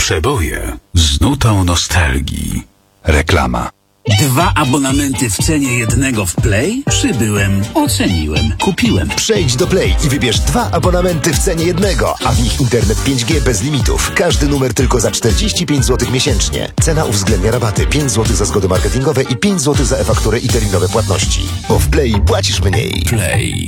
Potrzebuję z nutą nostalgii. Reklama. 2 abonamenty w cenie jednego w Play? Przybyłem, oceniłem, kupiłem. Przejdź do Play i wybierz 2 abonamenty w cenie jednego, a w nich internet 5G bez limitów. Każdy numer tylko za 45 zł miesięcznie. Cena uwzględnia rabaty 5 zł za zgody marketingowe i 5 zł za e-fakturę i terminowe płatności. Bo w Play płacisz mniej. Play.